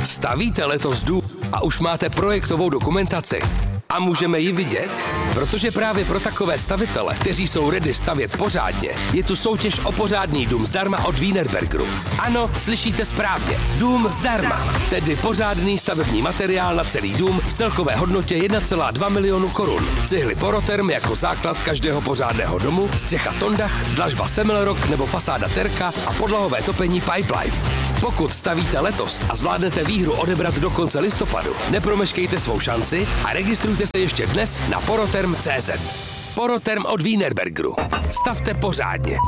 Stavíte letos dům a už máte projektovou dokumentaci? A můžeme ji vidět? Protože právě pro takové stavitele, kteří jsou ready stavět pořádně, je tu soutěž o pořádný dům zdarma od Wienerbergeru. Ano, slyšíte správně. Dům zdarma. Tedy pořádný stavební materiál na celý dům v celkové hodnotě 1,2 milionu korun. Cihly Poroterm jako základ každého pořádného domu, střecha Tondach, dlažba Semmelrock nebo fasáda Terka a podlahové topení Pipelife. Pokud stavíte letos a zvládnete výhru odebrat do konce listopadu, nepromeškejte svou šanci a registrujte se ještě dnes na poroterm.cz. Poroterm od Wienerbergeru. Stavte pořádně.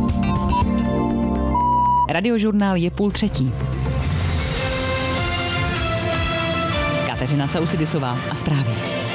Radiožurnál je 2:30. Kateřina Causidisová a zprávy.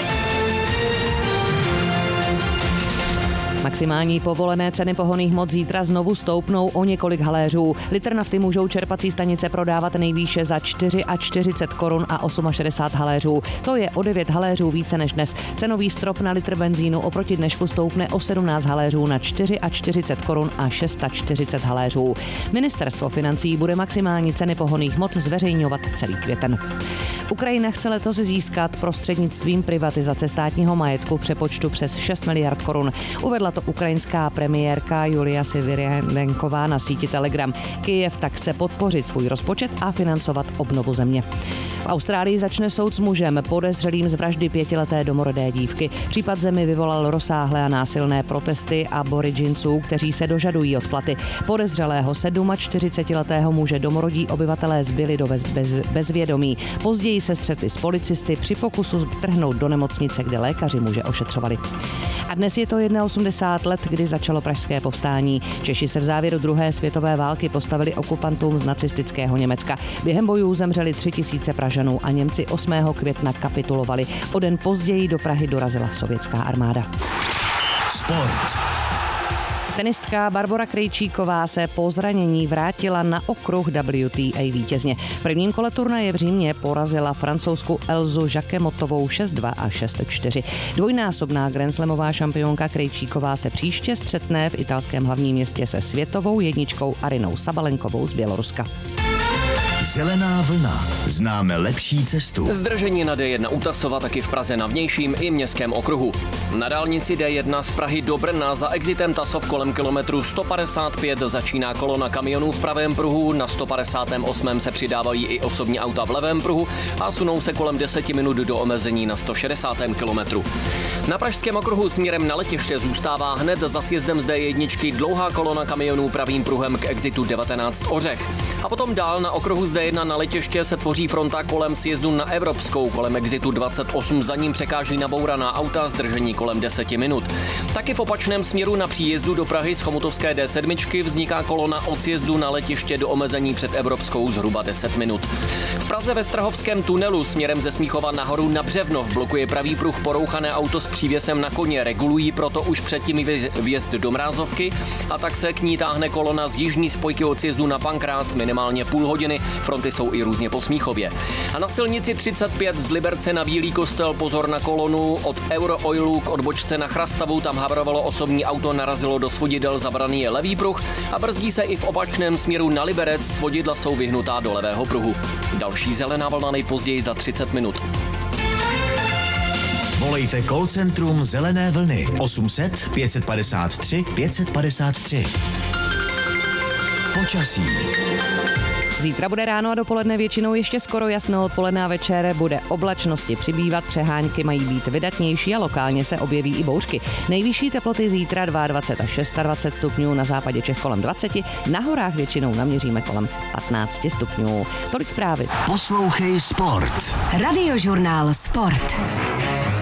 Maximální povolené ceny pohonných hmot zítra znovu stoupnou o několik haléřů. Litr nafty můžou čerpací stanice prodávat nejvýše za 44 korun a 68 haléřů. To je o 9 haléřů více než dnes. Cenový strop na litr benzínu oproti dnešku stoupne o 17 haléřů na 44 korun a 640 haléřů. Ministerstvo financí bude maximální ceny pohonných hmot zveřejňovat celý květen. Ukrajina chce letos získat prostřednictvím privatizace státního majetku v přepočtu přes 6 miliard korun. Uvedla to ukrajinská premiérka Julia Sviridenková na síti Telegram. Kyjev tak chce podpořit svůj rozpočet a financovat obnovu země. V Austrálii začne soud s mužem podezřelým z vraždy 5leté domorodé dívky. Případ zemi vyvolal rozsáhlé a násilné protesty aboriginců, kteří se dožadují odplaty. Podezřelého 47letého muže domorodí obyvatelé zbyli do bezvědomí. Později se střetli s policisty při pokusu vtrhnout do nemocnice, kde lékaři muže ošetřovali. A dnes je to 81 let, kdy začalo pražské povstání. Češi se v závěru druhé světové války postavili okupantům z nacistického Německa. Během bojů zemřeli 3000 Pražanů a Němci 8. května kapitulovali. O den později do Prahy dorazila sovětská armáda. Sport. Tenistka Barbora Krejčíková se po zranění vrátila na okruh WTA vítězně. V prvním kole turnaje v Římě porazila francouzskou Elzu Jacquemotovou 6-2 a 6-4. Dvojnásobná grandslamová šampionka Krejčíková se příště střetne v italském hlavním městě se světovou jedničkou Arinou Sabalenkovou z Běloruska. Zelená vlna. Známe lepší cestu. Zdržení na D1 u Tasova, taky v Praze na vnějším i městském okruhu. Na dálnici D1 z Prahy do Brna za exitem Tasov kolem kilometru 155 začíná kolona kamionů v pravém pruhu, na 158. se přidávají i osobní auta v levém pruhu a sunou se kolem 10 minut do omezení na 160. kilometru. Na pražském okruhu směrem na letiště zůstává hned za sjezdem z D1 dlouhá kolona kamionů pravým pruhem k exitu 19 Ořech. A potom dál na okruhu z D1 na letiště se tvoří fronta kolem sjezdu na Evropskou, kolem exitu 28, za ním překáží nabouraná auta, zdržení kolem 10 minut. Taky v opačném směru na příjezdu do Prahy z chomutovské D7 vzniká kolona od sjezdu na letiště do omezení před Evropskou zhruba 10 minut. V Praze ve Strahovském tunelu směrem ze Smíchova nahoru na Břevnov blokuje pravý pruh porouchané auto s přívěsem na koně, regulují proto už předtím vjezd do Mrázovky a tak se k ní táhne kolona z jižní spojky od sjezdu na Pankrác minimálně půl hodiny. Fronty jsou i různě po Smíchově. A na silnici 35 z Liberce na Bílý Kostel pozor na kolonu od Eurooilu k odbočce na Chrastavu, tam havrovalo osobní auto, narazilo do svodidel, zabraný je levý pruh a brzdí se i v opačném směru na Liberec, svodidla jsou vyhnutá do levého pruhu. Další zelená vlna nejpozději za 30 minut. Volejte call centrum Zelené vlny 800 553 553. Počasí. Zítra bude ráno a dopoledne většinou ještě skoro jasno, odpoledne a večer bude oblačnosti přibývat, přehánky mají být vydatnější a lokálně se objeví i bouřky. Nejvyšší teploty zítra 22 až 26 stupňů, na západě Čech kolem 20, na horách většinou naměříme kolem 15 stupňů. Tolik zprávy. Poslouchej Sport. Radiožurnál Sport.